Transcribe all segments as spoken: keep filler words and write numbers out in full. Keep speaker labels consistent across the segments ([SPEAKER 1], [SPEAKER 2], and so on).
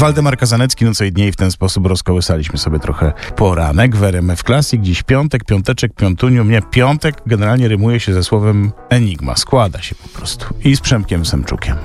[SPEAKER 1] Waldemar Kazanecki, Noce i dnie, i w ten sposób rozkołysaliśmy sobie trochę poranek w R M F Classic. Dziś piątek, piąteczek, piątuniu. Mnie piątek generalnie rymuje się ze słowem enigma. Składa się po prostu. I z Przemkiem Semczukiem.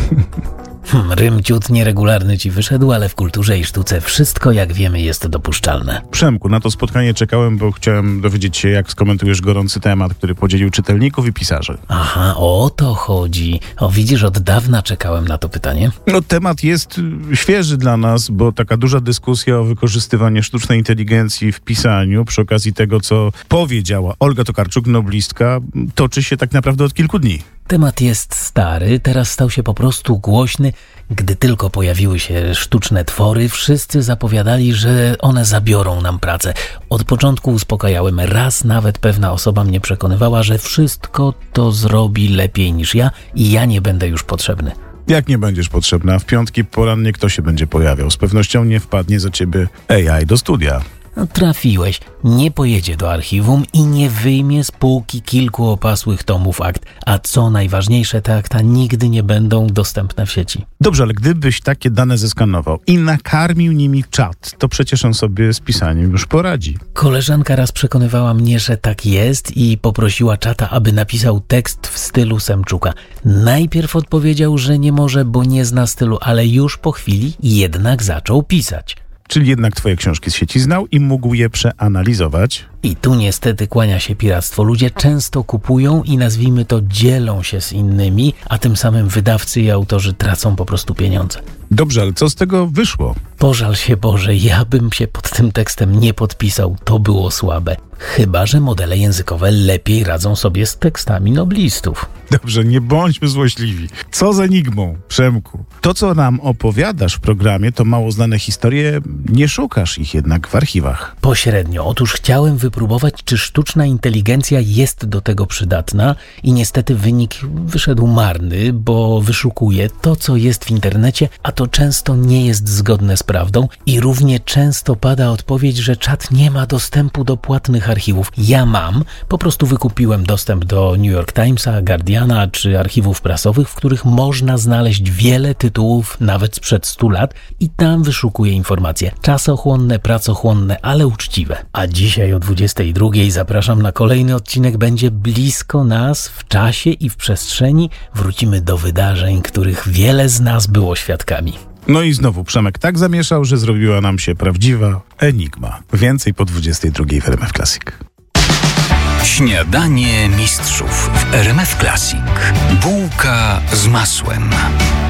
[SPEAKER 2] Hmm, rym ciut nieregularny ci wyszedł, ale w kulturze i sztuce wszystko, jak wiemy, jest dopuszczalne.
[SPEAKER 1] Przemku, na to spotkanie czekałem, bo chciałem dowiedzieć się, jak skomentujesz gorący temat, który podzielił czytelników i pisarzy.
[SPEAKER 2] Aha, o to chodzi. O, widzisz, od dawna czekałem na to pytanie.
[SPEAKER 1] No, temat jest świeży dla nas, bo taka duża dyskusja o wykorzystywaniu sztucznej inteligencji w pisaniu, przy okazji tego, co powiedziała Olga Tokarczuk, noblistka, toczy się tak naprawdę od kilku dni.
[SPEAKER 2] Temat jest stary, teraz stał się po prostu głośny. Gdy tylko pojawiły się sztuczne twory, wszyscy zapowiadali, że one zabiorą nam pracę. Od początku uspokajałem, raz nawet pewna osoba mnie przekonywała, że wszystko to zrobi lepiej niż ja i ja nie będę już potrzebny.
[SPEAKER 1] Jak nie będziesz potrzebna? W piątki porannie kto się będzie pojawiał? Z pewnością nie wpadnie za ciebie A I do studia.
[SPEAKER 2] No, trafiłeś. Nie pojedzie do archiwum i nie wyjmie z półki kilku opasłych tomów akt. A co najważniejsze, te akta nigdy nie będą dostępne w sieci.
[SPEAKER 1] Dobrze, ale gdybyś takie dane zeskanował i nakarmił nimi czat, to przecież on sobie z pisaniem już poradzi.
[SPEAKER 2] Koleżanka raz przekonywała mnie, że tak jest i poprosiła czata, aby napisał tekst w stylu Semczuka. Najpierw odpowiedział, że nie może, bo nie zna stylu, ale już po chwili jednak zaczął pisać.
[SPEAKER 1] Czyli jednak twoje książki z sieci znał i mógł je przeanalizować.
[SPEAKER 2] I tu niestety kłania się piractwo. Ludzie często kupują i, nazwijmy to, dzielą się z innymi, a tym samym wydawcy i autorzy tracą po prostu pieniądze.
[SPEAKER 1] Dobrze, ale co z tego wyszło?
[SPEAKER 2] Pożal się Boże, ja bym się pod tym tekstem nie podpisał. To było słabe. Chyba że modele językowe lepiej radzą sobie z tekstami noblistów.
[SPEAKER 1] Dobrze, nie bądźmy złośliwi. Co z enigmą, Przemku? To, co nam opowiadasz w programie, to mało znane historie. Nie szukasz ich jednak w archiwach.
[SPEAKER 2] Pośrednio. Otóż chciałem wypróbować, czy sztuczna inteligencja jest do tego przydatna i niestety wynik wyszedł marny, bo wyszukuje to, co jest w internecie, a to często nie jest zgodne z prawdą i równie często pada odpowiedź, że czat nie ma dostępu do płatnych archiwów. Ja mam, po prostu wykupiłem dostęp do New York Timesa, Guardiana czy archiwów prasowych, w których można znaleźć wiele tytułów nawet sprzed stu lat i tam wyszukuję informacje. Czasochłonne, pracochłonne, ale uczciwe. A dzisiaj o dwudziestej drugiej zapraszam na kolejny odcinek. Będzie blisko nas w czasie i w przestrzeni. Wrócimy do wydarzeń, których wiele z nas było świadkami.
[SPEAKER 1] No i znowu Przemek tak zamieszał, że zrobiła nam się prawdziwa enigma. Więcej po dwudziestej drugiej w R M F Classic.
[SPEAKER 3] Śniadanie mistrzów w R M F Classic. Bułka z masłem.